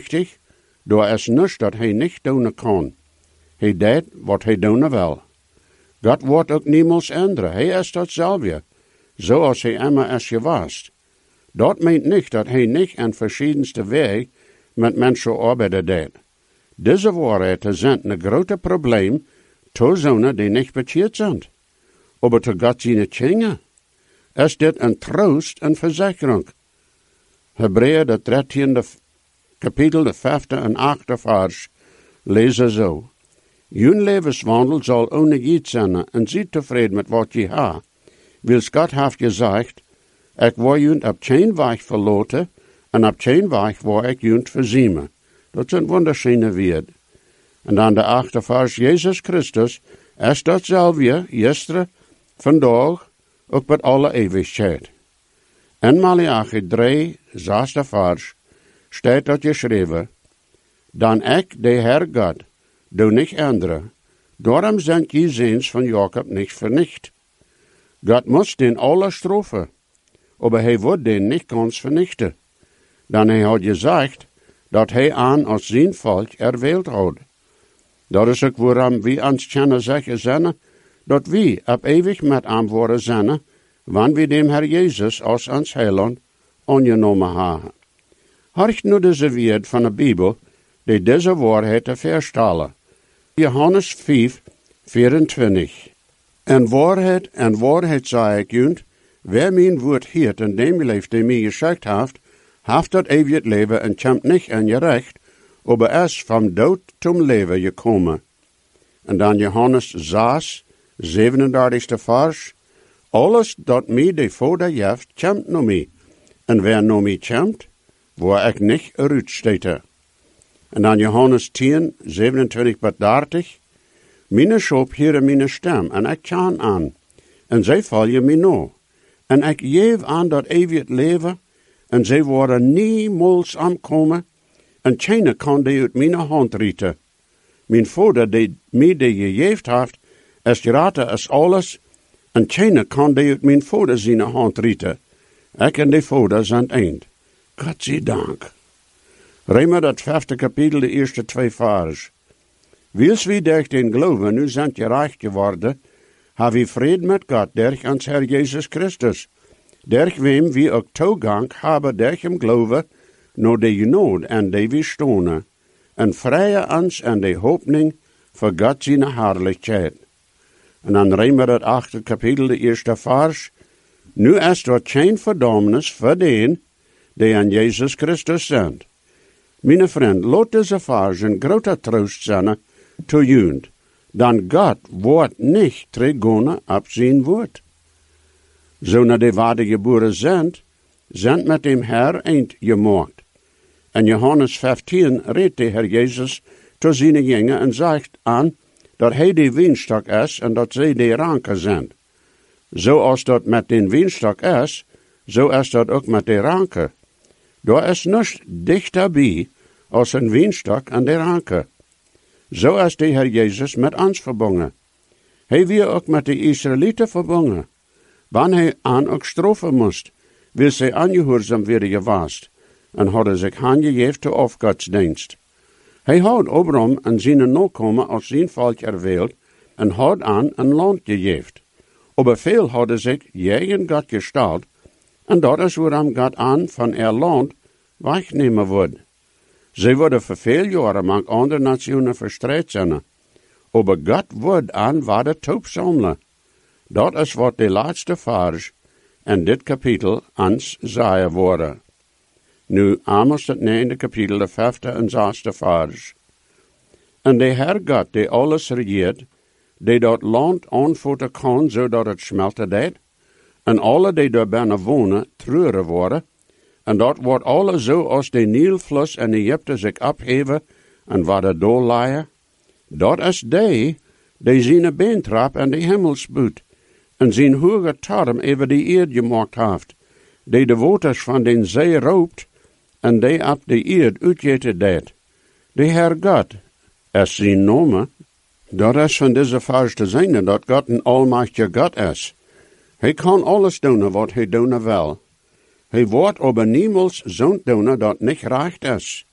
richtig, door is niets dat hij niet doen kan. Hij deed wat hij doen wil. God wordt ook niemals änderen. Hij is datzelfde, zoals hij immer is geweest. Dat meent niet dat hij niet aan verschiedenste weg met mensen arbeiden deed. Deze waarheden zijn een grote probleem voor zonen die niet bekeerd zijn. Maar te God zijn Kinderen is dit een troost en verzekering. Hebreeën, de 13e kapitel, de 5e en 8e vers, lezen zo. Jun levenswandel zal ongeet zijn en ziet tevreden met wat je ha. Wils God heeft gezegd, ik word junt op geen weg verloten en op geen weg word ik junt verziemen. Dat zijn wunderschöne woorden. En dan de 8e vers, Jezus Christus is datzelfde, gisteren, vandaag, ook met alle eeuwigheid. In Malachi 3, 6e vers, staat dat geschreven, dan ik, de Heer God, doe niet änderen, daarom zijn je ziens van Jacob niet vernicht. God moest den alle straffen, maar hij wordt den niet ganz vernichten. Dan hij had gezegd, dat hij aan als zijn volk erwählt had. Dat is ook waarom we ons kunnen zeggen zijn, dat we op eeuwig met hem worden zijn, wanneer we dem Herr Jezus als ons Heiland aangenomen hebben. Horcht nu deze woord van de Bijbel, die deze waarheid te verstellen. Johannes 5, 24. En waarheid zei ik junt, wer mijn woord hield en dem leeft die mij gezegd heeft dat eeuwig leven en komt niet aan je recht, maar is van dood zum leven gekomen. En dan Johannes 6, 37e vers. Alles dat mij de Vader geeft, komt naar mij. En wer naar mij komt, waar ik niet eruit stete. En dan Johannes 10, 27-30. Mijn schop hieren mijn stem, en ik kan aan. En zij vallen mij na. En ik geef aan dat eeuwig leven, en zij worden niemals aankomen, en keine kan die uit mijn hand rieten. Mijn Vader, die mij die gegeven heeft, is grater als alles, en keine kan die uit mijn Vader zijn hand rieten. Ik en de Vader zijn eind. God zij dank. Römer dat 5e kapitel, de eerste 2 vers. Wils wie durch den Glauben nu zijn gerecht geworden, hebben we vrede met God durch ons Herr Jezus Christus, durch wem we ook toegang hebben durch hem Glauben, naar de genade en de we stonen, en vrije ons en de hoopning voor God zijn herrlichkeit. En dan Römer dat 8e kapitel, de eerste vers. Nu is er geen verdommnis voor den, die aan Jezus Christus zijn. Mijn vriend, laat deze vers een grote troost zijn te junt, dan God wordt niet teruggaan op zijn woord. Zo naar de wedergeboren zijn met dem Herr eind gemaakt. En Johannes 15 redt de Herr Jezus tot zijn jongen en zegt aan dat hij de wienstok is en dat zij de ranken zijn. Zoals dat met den wienstok is, zo is dat ook met de ranken. Daar is niets dichterbij als een wienstok en de ranken. Zo is de Herr Jezus met ons verbonden. Hij weer ook met de Israëlieten verbonden. Wanneer hij aan ook straffen moest, wil zij aangehoorzaam worden geweest en hadden zich aangegeven tot afgodsdienst. Hij had Abraham en zijn nakomen als zijn volk erwählt en had aan een land gegeven. Maar veel hadden zich tegen God gesteld en dat is waarom God aan van er land wegnemen wordt. Zij worden voor veel jaren met andere nationen verstrijd zijn. Maar God wordt aan waarde toepzamelen. Dat is wat de laatste vers in dit kapitel ons zeggen worden. Nu Amos het 9e kapitel, de 5e en 6e vers. En de Heer God, die alles regeert, die dat land aanvoeren kan, zodat het smelten deed, en alle die daar binnen wonen, treuren worden, en dat wordt alle zo als de Nilfluss en Egypte zich opheven en waar de dool leien. Dat is die zijn beentrap en de hemel spuut, en zijn hoge torm over de eerd gemaakt heeft, die de waters van den zee roopt, en die op de eerd uitgeten deed. De Heer God is zijn naam. Dat is van deze vers te zijn dat God een almachtige God is. Hij kan alles doen wat hij doen wil. Hij wordt aber niemals zo'n doen dat niet recht is.